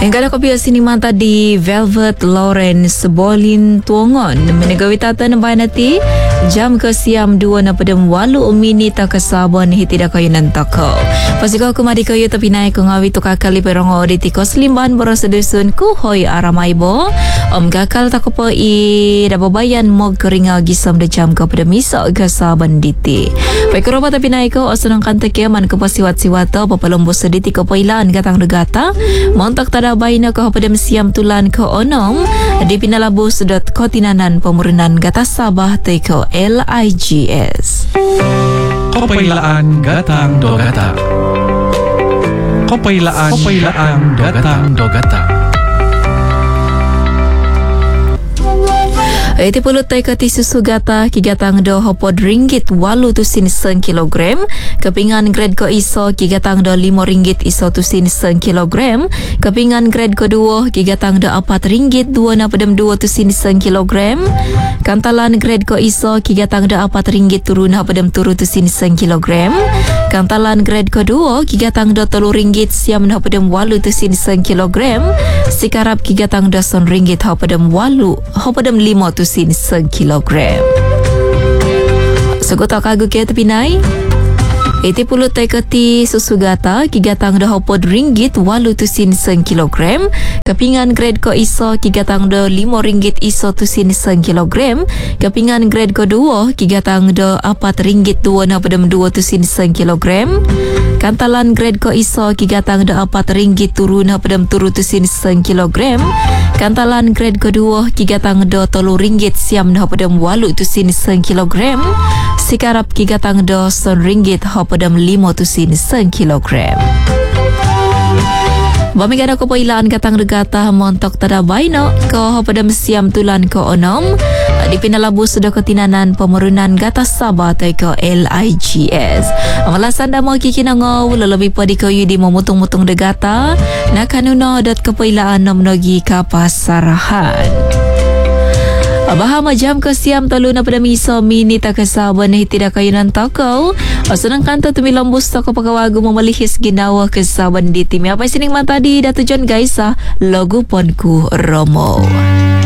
Yang ko biya sinimanta di Velvet Lawrence Bolin Tuongon menegawi tata nampai nati jam ke siam 2 na pada 8 minit kasabon hitida kayo nan toko. Pasiko kumadi kayo tapi naik ngawi tu kakali perongo di tikos limban boros dusun kuhoy aramaibo kakal tako po i dababayan mo keringa gisam de jam ke pada misa kasabon diti. Pekoroba tapi naik ko asunang kanta kiaman ko pasiwat-siwato papalombo sediti ko poilan gatang negata montak tada baina ko pada siam tulan ko onong di pinalabus.co tinanan pemurunan gata Sabah teko LIGS. Kopailaan gatang dogata. Kopailaan gatang dogata. Iti pulut tay kati susu gata kigatang do hopod ringgit 8 tusin sen kilogram kepingan grade ko iso kigatang do 5 ringgit iso tusin sen kilogram kepingan grade ko 2 kigatang do 4 ringgit 2 na pedem 2 tusin sen kilogram kantalan grade ko iso kigatang do 4 ringgit turun na pedem turu tusin sen kilogram kantalan grade ko 2 kigatang do 3 ringgit siam na pedem 8 tusin sen kilogram sikarap kigatang do son ringgit ha pedem 8 ha pedem 5 tusin sen kilogram. Seguta kagu ke tepinai. Iti pulut tay kati susu gata kigatang dah hopod ringgit 8 tusin sen kilogram kepingan grade ko iso kigatang dah 5 ringgit iso tusin sen kilogram kepingan grade ko 2 kigatang dah 4 ringgit 2 na pedem 2 tusin sen kilogram kantalan grade ko iso kigatang dah 4 ringgit turun na pedem turu tusin sen kilogram kantalan grade ko 2 kigatang dah 3 ringgit siam na pedem 8 tusin sen kilogram sikarap kigatang dah son ringgit padam 5 tusin sen kilogram. Bamigana ko pailaan katang regata montok tada baino ko padam siam tulan ko onom di pinalabus sudah ketinanan pemurunan gata Sabah ko LIGS. Amalasan da mo kikinango lebih padi ko yudi memutung-mutung degata na kanuno.kepailaan nomnogi kapasarahan. Abahama jam ke siam talu na pada miso mini tak kasaban na tidak kayo ng takaw. Asunang kanta tumilambos toko pagawago mamalihis ginawa kasaban di timi. Apa sining mata di Dato John guys logo pon ku Romo.